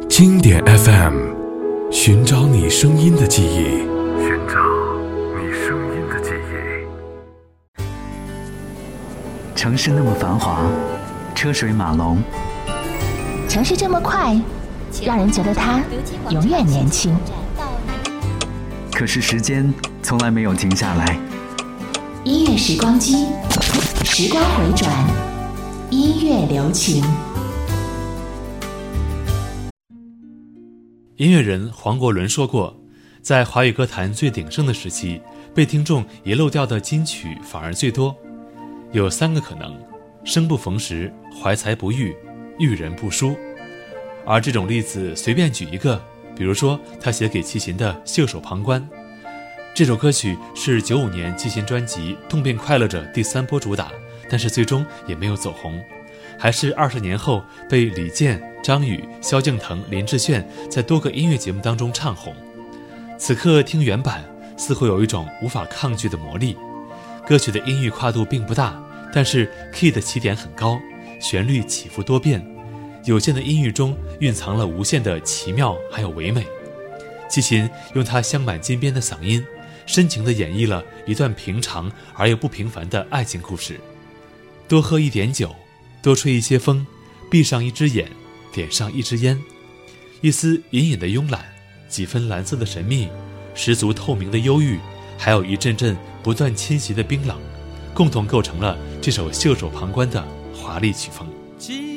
经典 FM， 寻找你声音的记忆， 寻找你声音的记忆。 城市那么繁华，车水马龙， 城市这么快，让人觉得它永远年轻。 可是时间从来没有停下来。 音乐时光机，时光回转，音乐留情。 音乐人黄国伦说过，在华语歌坛最鼎盛的时期，被听众遗漏掉的金曲反而最多。有3个可能：生不逢时、怀才不遇、遇人不淑。而这种例子随便举一个，比如说他写给齐秦的《袖手旁观》，这首歌曲是95年齐秦专辑《动变快乐者》第3波主打，但是最终也没有走红，还是20年后被李健、张宇、萧敬腾、林志炫在多个音乐节目当中唱红。此刻听原版，似乎有一种无法抗拒的魔力。歌曲的音域跨度并不大，但是 key 的起点很高，旋律起伏多变，有限的音域中蕴藏了无限的奇妙还有唯美。齐秦用他镶满金边的嗓音，深情地演绎了一段平常而又不平凡的爱情故事。多喝一点酒，多吹一些风，闭上一只眼，点上一支烟，一丝隐隐的慵懒，几分蓝色的神秘，十足透明的忧郁，还有一阵阵不断侵袭的冰冷，共同构成了这首袖手旁观的华丽曲风。